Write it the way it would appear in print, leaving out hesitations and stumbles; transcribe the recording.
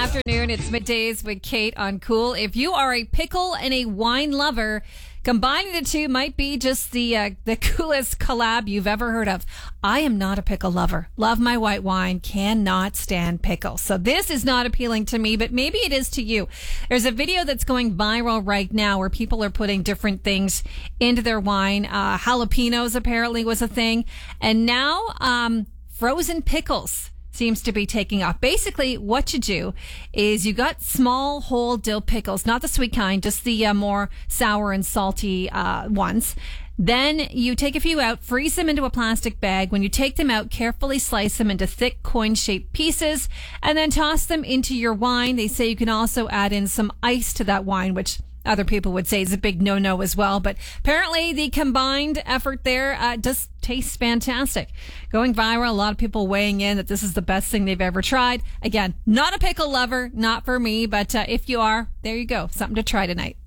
afternoon. It's middays with Kate on Cool. If you are a pickle and a wine lover, combining the two might be just the coolest collab you've ever heard of. I am not a pickle lover. Love my white wine. Cannot stand pickles. So this is not appealing to me, but maybe it is to you. There's a video that's going viral right now where people are putting different things into their wine. Jalapenos apparently was a thing. And now frozen pickles seems to be taking off. Basically, what you do is you got small whole dill pickles, not the sweet kind, just the more sour and salty ones. Then you take a few out, freeze them into a plastic bag. When you take them out, carefully slice them into thick coin-shaped pieces and then toss them into your wine. They say you can also add in some ice to that wine, which other people would say is a big no-no as well. But apparently the combined effort there does taste fantastic. Going viral, a lot of people weighing in that this is the best thing they've ever tried. Again, not a pickle lover, not for me, but if you are, there you go. Something to try tonight.